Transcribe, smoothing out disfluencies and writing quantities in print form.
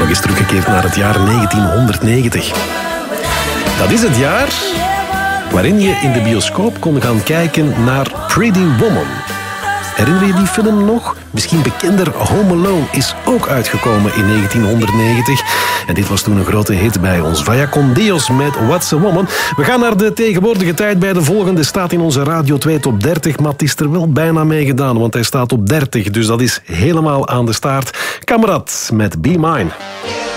Nog eens teruggekeerd naar het jaar 1990. Dat is het jaar waarin je in de bioscoop kon gaan kijken naar Pretty Woman. Herinner je die film nog? Misschien bekender Home Alone is ook uitgekomen in 1990. En dit was toen een grote hit bij ons. Vaya con Dios met What's a Woman. We gaan naar de tegenwoordige tijd bij de volgende. Staat in onze Radio 2 Top 30. Maar het is er wel bijna mee gedaan, want hij staat op 30. Dus dat is helemaal aan de staart. Kamerad met Be Mine.